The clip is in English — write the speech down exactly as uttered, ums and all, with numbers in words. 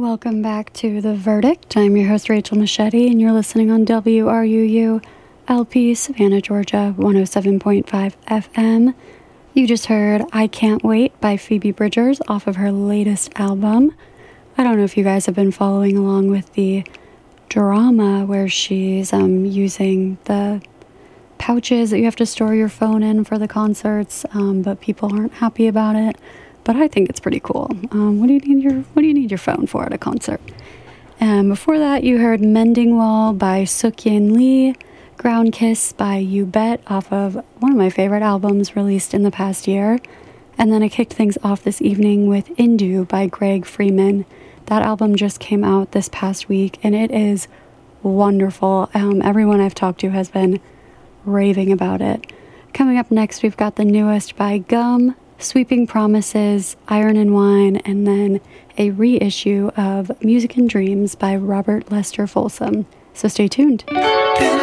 Welcome back to The Verdict. I'm your host, Rachel Machete, and you're listening on W R U U L P Savannah, Georgia, one oh seven point five F M. You just heard I Can't Wait by Phoebe Bridgers off of her latest album. I don't know if you guys have been following along with the drama where she's um, using the pouches that you have to store your phone in for the concerts, um, but people aren't happy about it. But I think it's pretty cool. Um, what do you need your What do you need your phone for at a concert? And before that, you heard "Mending Wall" by Sukyin Lee, "Ground Kiss" by You Bet off of one of my favorite albums released in the past year, and then I kicked things off this evening with "Indu" by Greg Freeman. That album just came out this past week, and it is wonderful. Um, everyone I've talked to has been raving about it. Coming up next, we've got the newest by Gum, Sweeping Promises, Iron and Wine, and then a reissue of Music and Dreams by Robert Lester Folsom. So stay tuned.